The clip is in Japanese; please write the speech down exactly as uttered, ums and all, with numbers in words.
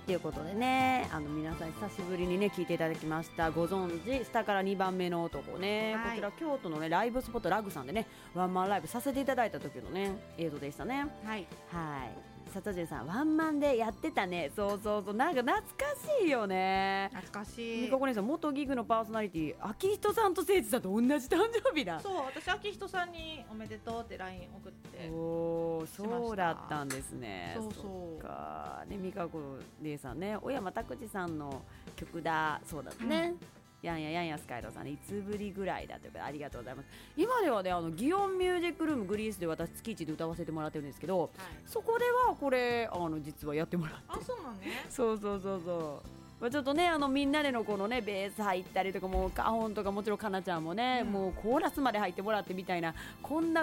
ということでね、あの皆さん久しぶりにね聞いていただきました。ご存知下からにばんめの男ね、 はい、 こちら京都のねライブスポットラグさんでねワンマンライブさせていただいた時のね映像でしたね。 はいはい。佐藤さんワンマンでやってたね。そうそうそう、なんか懐かしいよね。 懐かしい。 みかこ姉さん元ギグのパーソナリティ秋人さんと誠司さんと同じ誕生日だ。 そう、私秋人さんにおめでとうって ライン 送っておー、そうだったんですね。 そうそうそっかね、みかこ姉さんね小山拓司さんの曲だそうだね、うんやんややんやスカイロさん、ね、いつぶりぐらいだということでありがとうございます。今ではねあの祇園ミュージックルームグリースで私月一で歌わせてもらってるんですけど、はい、そこではこれあの実はやってもらって、 あ、そうなんね。 そうそうそうそう、まあ、ちょっとねあのみんなでのこのねベース入ったりとかもうカホンとかもちろんかなちゃんもね、うん、もうコーラスまで入ってもらってみたいな、こんな